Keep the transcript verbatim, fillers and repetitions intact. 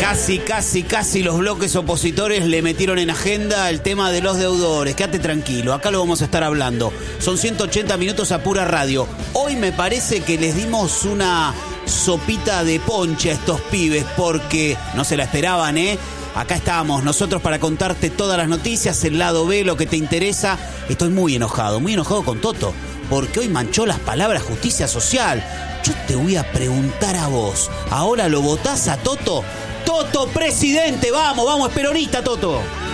Casi, casi, casi los bloques opositores le metieron en agenda el tema de los deudores. Quédate tranquilo, acá lo vamos a estar hablando. Son ciento ochenta minutos a pura radio. Hoy me parece que les dimos una sopita de ponche a estos pibes porque no se la esperaban, ¿eh? Acá estamos nosotros para contarte todas las noticias, el lado B, lo que te interesa. Estoy muy enojado, muy enojado con Toto, porque hoy manchó las palabras justicia social. Yo te voy a preguntar a vos, ¿ahora lo votás a Toto? ¡Toto, presidente! ¡Vamos, vamos, es peronista, Toto!